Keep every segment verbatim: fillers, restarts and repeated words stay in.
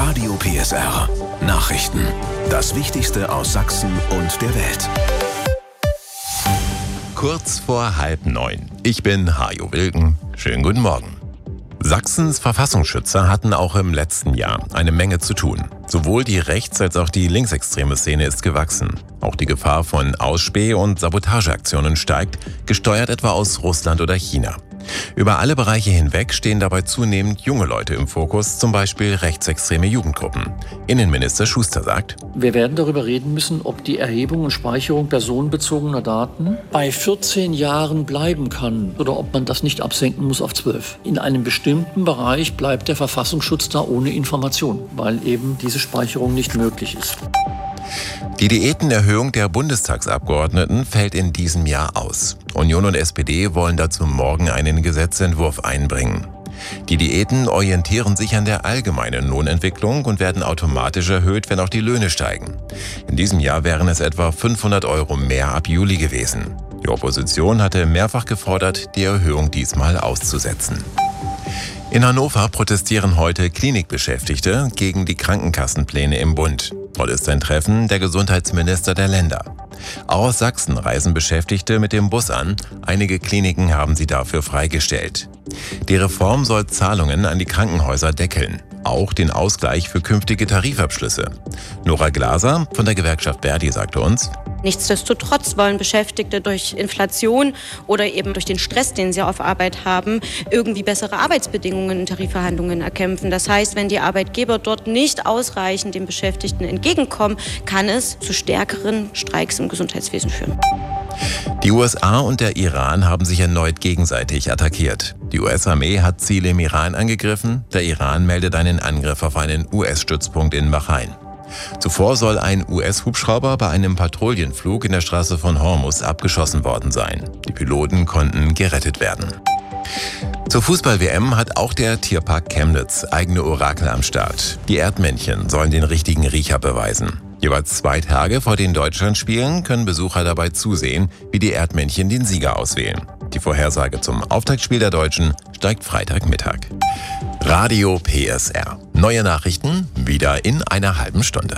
Radio P S R Nachrichten. Das Wichtigste aus Sachsen und der Welt. Kurz vor halb neun. Ich bin Hajo Wilken. Schönen guten Morgen. Sachsens Verfassungsschützer hatten auch im letzten Jahr eine Menge zu tun. Sowohl die rechts- als auch die linksextreme Szene ist gewachsen. Auch die Gefahr von Ausspäh- und Sabotageaktionen steigt, gesteuert etwa aus Russland oder China. Über alle Bereiche hinweg stehen dabei zunehmend junge Leute im Fokus, zum Beispiel rechtsextreme Jugendgruppen. Innenminister Schuster sagt: Wir werden darüber reden müssen, ob die Erhebung und Speicherung personenbezogener Daten bei vierzehn Jahren bleiben kann oder ob man das nicht absenken muss auf zwölf. In einem bestimmten Bereich bleibt der Verfassungsschutz da ohne Information, weil eben diese Speicherung nicht möglich ist. Die Diätenerhöhung der Bundestagsabgeordneten fällt in diesem Jahr aus. Union und S P D wollen dazu morgen einen Gesetzentwurf einbringen. Die Diäten orientieren sich an der allgemeinen Lohnentwicklung und werden automatisch erhöht, wenn auch die Löhne steigen. In diesem Jahr wären es etwa fünfhundert Euro mehr ab Juli gewesen. Die Opposition hatte mehrfach gefordert, die Erhöhung diesmal auszusetzen. In Hannover protestieren heute Klinikbeschäftigte gegen die Krankenkassenpläne im Bund. Heute ist ein Treffen der Gesundheitsminister der Länder. Auch aus Sachsen reisen Beschäftigte mit dem Bus an. Einige Kliniken haben sie dafür freigestellt. Die Reform soll Zahlungen an die Krankenhäuser deckeln. Auch den Ausgleich für künftige Tarifabschlüsse. Nora Glaser von der Gewerkschaft Verdi sagte uns: Nichtsdestotrotz wollen Beschäftigte durch Inflation oder eben durch den Stress, den sie auf Arbeit haben, irgendwie bessere Arbeitsbedingungen in Tarifverhandlungen erkämpfen. Das heißt, wenn die Arbeitgeber dort nicht ausreichend den Beschäftigten entgegenkommen, kann es zu stärkeren Streiks im Gesundheitswesen führen. Die U S A und der Iran haben sich erneut gegenseitig attackiert. Die U S-Armee hat Ziele im Iran angegriffen. Der Iran meldet einen Angriff auf einen U S-Stützpunkt in Bahrain. Zuvor soll ein U S-Hubschrauber bei einem Patrouillenflug in der Straße von Hormuz abgeschossen worden sein. Die Piloten konnten gerettet werden. Zur Fußball-W M hat auch der Tierpark Chemnitz eigene Orakel am Start. Die Erdmännchen sollen den richtigen Riecher beweisen. Jeweils zwei Tage vor den Deutschlandspielen können Besucher dabei zusehen, wie die Erdmännchen den Sieger auswählen. Die Vorhersage zum Auftaktspiel der Deutschen steigt Freitagmittag. Radio P S R. Neue Nachrichten wieder in einer halben Stunde.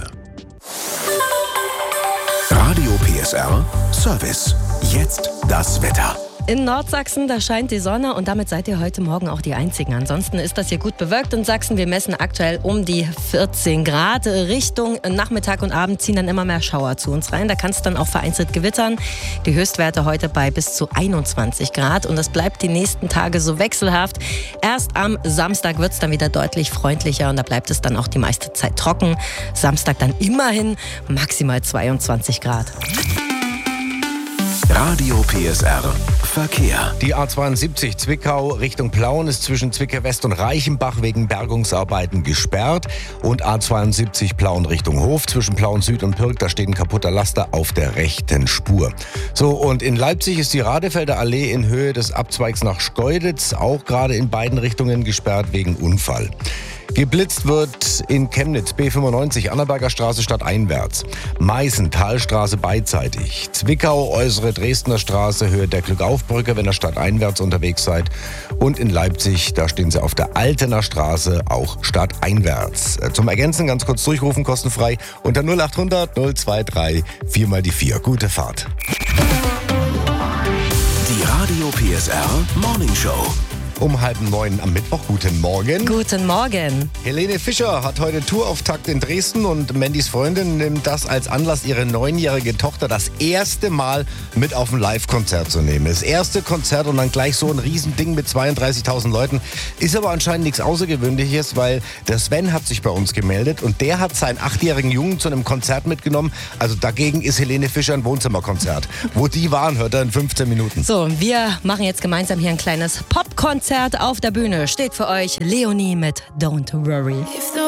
Radio P S R Service. Jetzt das Wetter. In Nordsachsen, da scheint die Sonne und damit seid ihr heute Morgen auch die Einzigen. Ansonsten ist das hier gut bewölkt in Sachsen. Wir messen aktuell um die vierzehn Grad. Richtung Nachmittag und Abend ziehen dann immer mehr Schauer zu uns rein. Da kann es dann auch vereinzelt gewittern. Die Höchstwerte heute bei bis zu einundzwanzig Grad und das bleibt die nächsten Tage so wechselhaft. Erst am Samstag wird es dann wieder deutlich freundlicher und da bleibt es dann auch die meiste Zeit trocken. Samstag dann immerhin maximal zweiundzwanzig Grad. Radio P S R Verkehr. Die A zweiundsiebzig Zwickau Richtung Plauen ist zwischen Zwickau West und Reichenbach wegen Bergungsarbeiten gesperrt. Und A zweiundsiebzig Plauen Richtung Hof zwischen Plauen Süd und Pirk, da steht ein kaputter Laster auf der rechten Spur. So, und in Leipzig ist die Radefelder Allee in Höhe des Abzweigs nach Schkeuditz auch gerade in beiden Richtungen gesperrt wegen Unfall. Geblitzt wird in Chemnitz B fünfundneunzig, Annaberger Straße stadteinwärts. Meißen, Talstraße beidseitig. Zwickau, äußere Dresdner Straße, Höhe der Glückaufbrücke, wenn ihr stadteinwärts unterwegs seid. Und in Leipzig, da stehen sie auf der Altener Straße, auch stadteinwärts. Zum Ergänzen ganz kurz durchrufen, kostenfrei, unter null achthundert null drei drei vier mal die vier. Gute Fahrt. Die Radio P S R Morning Show. Um halb neun am Mittwoch. Guten Morgen. Guten Morgen. Helene Fischer hat heute Tourauftakt in Dresden und Mandys Freundin nimmt das als Anlass, ihre neunjährige Tochter das erste Mal mit auf ein Live-Konzert zu nehmen. Das erste Konzert und dann gleich so ein Riesending mit zweiunddreißigtausend Leuten. Ist aber anscheinend nichts Außergewöhnliches, weil der Sven hat sich bei uns gemeldet und der hat seinen achtjährigen Jungen zu einem Konzert mitgenommen. Also dagegen ist Helene Fischer ein Wohnzimmerkonzert. Wo die waren, hört er in fünfzehn Minuten. So, wir machen jetzt gemeinsam hier ein kleines Popkonzert. Auf der Bühne steht für euch Leonie mit Don't Worry.